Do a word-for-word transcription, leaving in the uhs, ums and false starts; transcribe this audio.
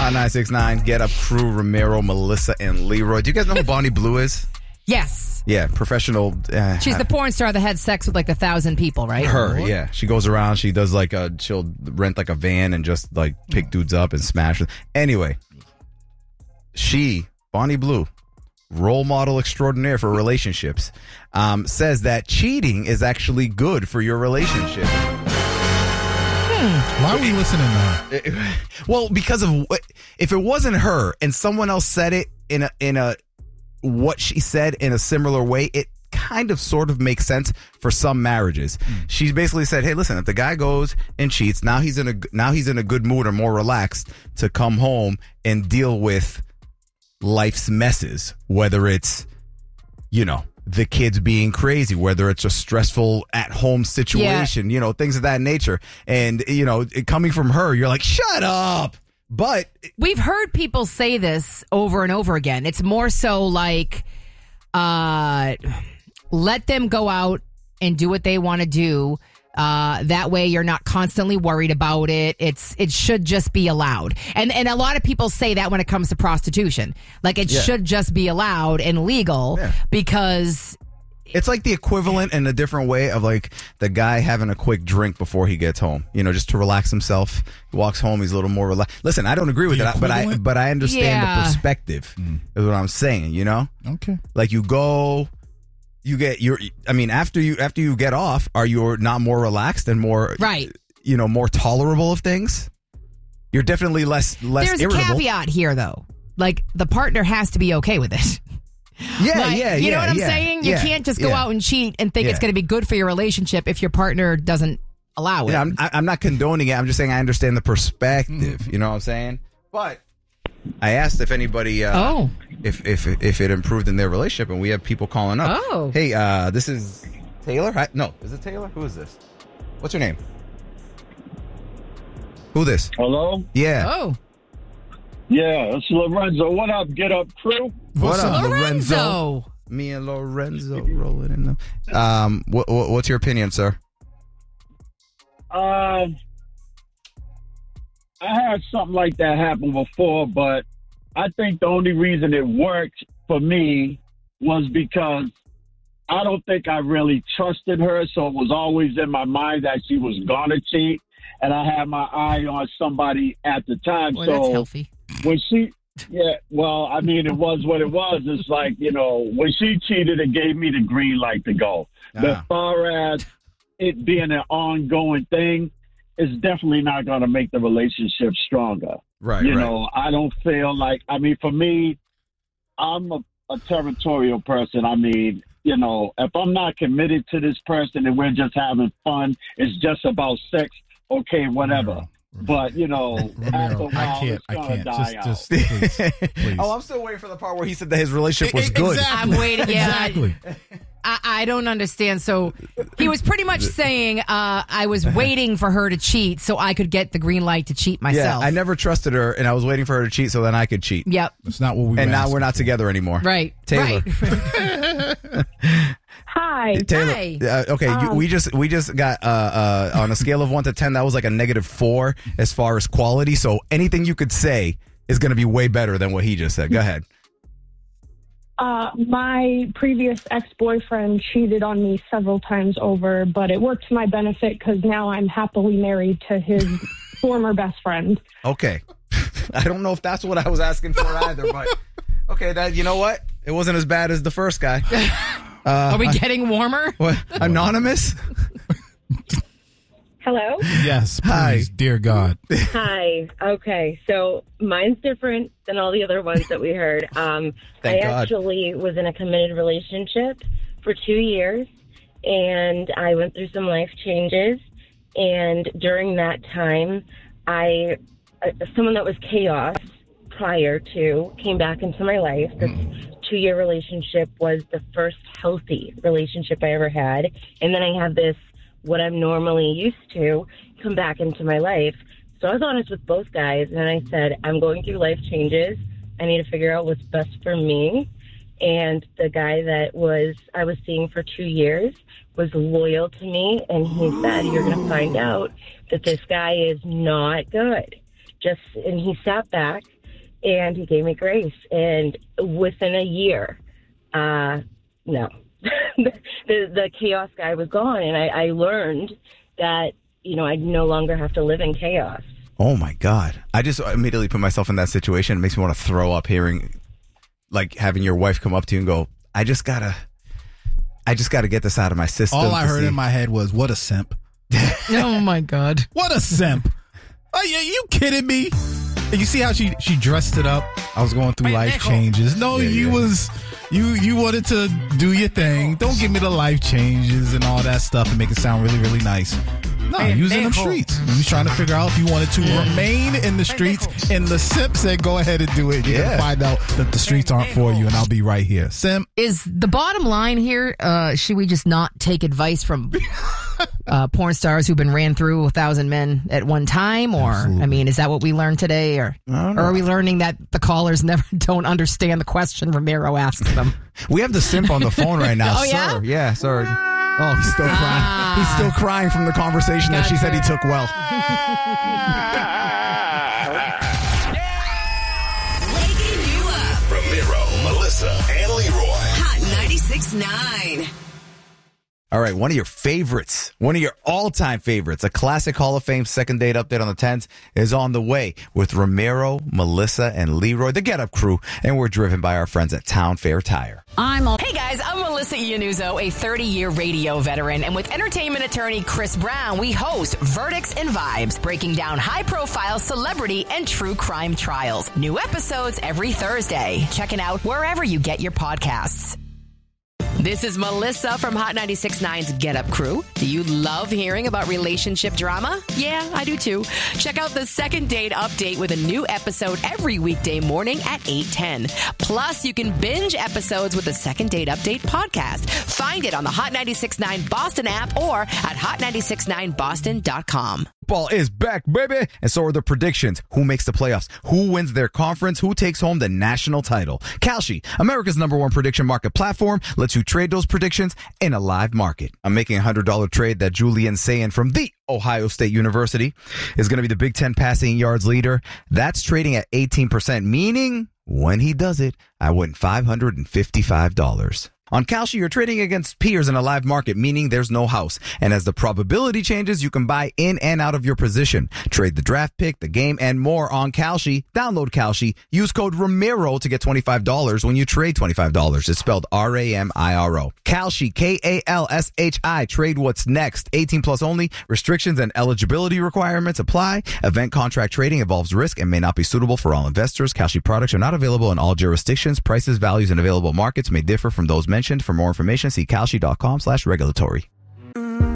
Hot nine six nine, Get Up crew, Ramiro, Melissa, and Leroy. Do you guys know who Bonnie Blue is? Yes. Yeah, professional. Uh, She's the porn star that had sex with like a thousand people, right? Her, yeah. She goes around, she does like a, she'll rent like a van and just like pick dudes up and smash them. Anyway, she, Bonnie Blue, role model extraordinaire for relationships, um, says that cheating is actually good for your relationship. Hmm. Why are we listening to her? Well, because of if it wasn't her and someone else said it in a in a what she said in a similar way, it kind of sort of makes sense for some marriages. Mm. She basically said, "Hey, listen, if the guy goes and cheats, now he's in a now he's in a good mood or more relaxed to come home and deal with life's messes, whether it's, you know, the kids being crazy, whether it's a stressful at-home situation, yeah. you know, things of that nature." And, you know, it, coming from her, you're like, shut up. But we've heard people say this over and over again. It's more so like, uh, let them go out and do what they want to do. Uh, that way you're not constantly worried about it. It's it should just be allowed. And and a lot of people say that when it comes to prostitution. Like it yeah. should just be allowed and legal yeah. because it's like the equivalent in a different way of like the guy having a quick drink before he gets home, you know, just to relax himself. He walks home, he's a little more relaxed. Listen, I don't agree with that, but I but I understand yeah. the perspective mm. is what I'm saying, you know? Okay. Like you go You get your. I mean, after you after you get off, are you not more relaxed and more right? You know, more tolerable of things. You're definitely less less. There's irritable. a caveat here, though. Like the partner has to be okay with it. Yeah, like, yeah, you yeah. know what I'm yeah, saying? You yeah, can't just go yeah. out and cheat and think yeah. it's going to be good for your relationship if your partner doesn't allow it. Yeah, I'm, I'm not condoning it. I'm just saying I understand the perspective. Mm. You know what I'm saying? But I asked if anybody. Uh, oh. If if if it improved in their relationship, and we have people calling up. Oh. Hey, uh, this is Taylor. Hi, no, is it Taylor? Who is this? What's your name? Who this? Hello? Yeah. Oh. Yeah, it's Lorenzo. What up, Get Up crew? What up, Lorenzo? Lorenzo? Me and Lorenzo rolling in the. Um, what, what what's your opinion, sir? Um, I had something like that happen before, but I think the only reason it worked for me was because I don't think I really trusted her, so it was always in my mind that she was gonna cheat, and I had my eye on somebody at the time. Boy, so that's healthy. When she, yeah, well, I mean, it was what it was. It's like, you know, when she cheated, it gave me the green light to go. Ah. But as far as it being an ongoing thing, it's definitely not going to make the relationship stronger. Right, You right. know, I don't feel like, I mean, for me, I'm a, a territorial person. I mean, you know, if I'm not committed to this person and we're just having fun, it's just about sex, okay, whatever. Ramiro, But, you know, after a Ramiro, while, I can't. it's I gonna can't. die Just, out. just please, please. Oh, I'm still waiting for the part where he said that his relationship was E- good. exactly. I'm waiting. Yeah, Exactly. I, I don't understand. So he was pretty much saying, uh, I was waiting for her to cheat so I could get the green light to cheat Yeah, myself. I never trusted her, and I was waiting for her to cheat so then I could cheat. Yep. That's not what we. And were now asking we're not for. together anymore. Right. Taylor. Right. Hi. Taylor, Hi. uh, okay, you, Um, we just we just got uh, uh, on a scale of one to ten. That was like a negative four as far as quality. So anything you could say is going to be way better than what he just said. Go ahead. Uh, my previous ex-boyfriend cheated on me several times over, but it worked to my benefit because now I'm happily married to his former best friend. Okay, I don't know if that's what I was asking for either, but okay, that you know what, it wasn't as bad as the first guy. Uh, Are we getting warmer? What, anonymous? Hello? Yes, please, Hi. dear God. Hi. Okay, so mine's different than all the other ones that we heard. Um, I Thank God. actually was in a committed relationship for two years, and I went through some life changes. And during that time, I, uh, someone that was chaos prior to came back into my life. This two-year relationship was the first healthy relationship I ever had. And then I have this what I'm normally used to come back into my life. So I was honest with both guys, and I said, I'm going through life changes. I need to figure out what's best for me. And the guy that was I was seeing for two years was loyal to me, and he said, you're going to find out that this guy is not good. Just and he sat back and he gave me grace. And within a year, uh, no, the, the chaos guy was gone. And I, I learned that, you know, I no longer have to live in chaos. Oh, my God. I just immediately put myself in that situation. It makes me want to throw up hearing, like, having your wife come up to you and go, I just got to, I just got to get this out of my system. All I to heard see. in my head was, what a simp. Oh, my God. What a simp. Are you, you kidding me? And you see how she, she dressed it up? I was going through life changes. No, Yeah, you yeah. was you you wanted to do your thing. Don't give me the life changes and all that stuff and make it sound really, really nice. No, you was in them streets. You was trying to figure out if you wanted to remain in the streets, and the simp said, go ahead and do it. You're Yeah. going to find out that the streets aren't for you, and I'll be right here. Simp. Is the bottom line here, uh, should we just not take advice from uh, porn stars who've been ran through a thousand men at one time? Or, Absolutely. I mean, is that what we learned today? Or, don't or know. are we learning that the callers never don't understand the question Ramiro asks them? We have the simp on the phone right now. Oh, yeah? Sir. Yeah, sir. Oh, he's still crying. He's still crying from the conversation that she said he took well. Waking you up. Ramiro, Melissa, and Leroy. Hot ninety-six point nine. All right, one of your favorites, one of your all-time favorites, a classic Hall of Fame second date update on the tens is on the way with Ramiro, Melissa, and Leroy, the Get Up Crew, and we're driven by our friends at Town Fair Tire. I'm a- Hey guys, I'm Melissa Iannuzzo, a thirty-year radio veteran, and with entertainment attorney Chris Brown, we host Verdicts and Vibes, breaking down high-profile celebrity and true crime trials. New episodes every Thursday. Check it out wherever you get your podcasts. This is Melissa from Hot ninety-six point nine's Get Up Crew. Do you love hearing about relationship drama? Yeah, I do too. Check out the Second Date Update with a new episode every weekday morning at eight ten. Plus, you can binge episodes with the Second Date Update podcast. Find it on the Hot ninety-six point nine Boston app or at hot nine six nine boston dot com. Ball is back, baby. And so are the predictions. Who makes the playoffs? Who wins their conference? Who takes home the national title? Kalshi, America's number one prediction market platform, lets you trade those predictions in a live market. I'm making a one hundred dollars trade that Julian Sayin from the Ohio State University is going to be the Big Ten passing yards leader. That's trading at eighteen percent, meaning when he does it, I win five hundred fifty-five dollars. On Kalshi, you're trading against peers in a live market, meaning there's no house. And as the probability changes, you can buy in and out of your position. Trade the draft pick, the game, and more on Kalshi. Download Kalshi. Use code Ramiro to get twenty-five dollars when you trade twenty-five dollars. It's spelled R A M I R O. Kalshi, K A L S H I. Trade what's next. eighteen plus only. Restrictions and eligibility requirements apply. Event contract trading involves risk and may not be suitable for all investors. Kalshi products are not available in all jurisdictions. Prices, values, and available markets may differ from those mentioned. For more information, see kalshi dot com slash regulatory.